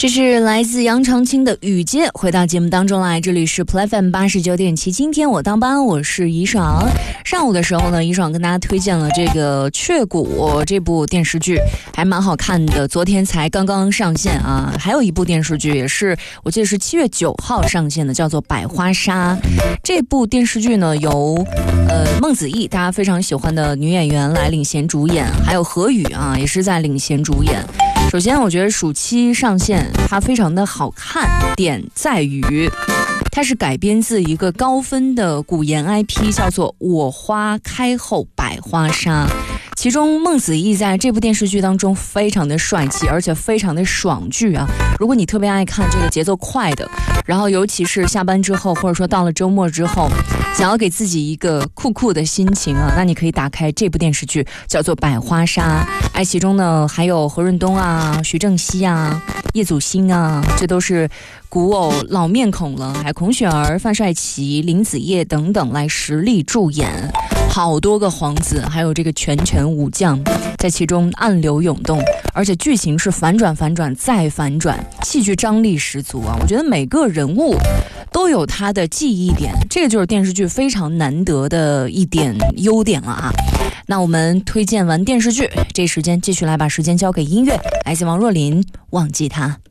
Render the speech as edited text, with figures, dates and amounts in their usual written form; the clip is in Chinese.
这是来自杨长青的雨街，回到节目当中来，这里是 PlayFM 89.7，今天我当班，我是怡爽。上午的时候呢，怡爽跟大家推荐了这个《雀谷》这部电视剧，还蛮好看的，昨天才刚刚上线啊。还有一部电视剧也是，我记得是7月9号上线的，叫做《百花杀》。这部电视剧呢，由孟子义大家非常喜欢的女演员来领衔主演，还有何宇啊，也是在领衔主演。首先我觉得暑期上线它非常的好看，点在于它是改编自一个高分的古言 IP， 叫做我花开后百花杀。其中孟子义在这部电视剧当中非常的帅气，而且非常的爽剧啊。如果你特别爱看这个节奏快的，然后尤其是下班之后，或者说到了周末之后，想要给自己一个酷酷的心情啊，那你可以打开这部电视剧，叫做《百花杀》。其中呢还有何润东啊、徐正熙啊、叶祖新啊，这都是古偶老面孔了，还有孔雪儿、范帅琪、林子叶等等来实力助演。好多个皇子，还有这个拳拳武将在其中暗流涌动，而且剧情是反转反转再反转，戏剧张力十足啊！我觉得每个人物都有他的记忆点，这个就是电视剧非常难得的一点优点了啊！那我们推荐完电视剧，这时间继续来把时间交给音乐，来自王若琳《忘记他》。